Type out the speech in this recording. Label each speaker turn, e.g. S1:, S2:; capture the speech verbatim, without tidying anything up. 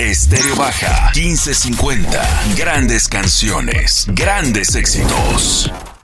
S1: Estéreo Baja quince cincuenta. Grandes canciones, grandes éxitos.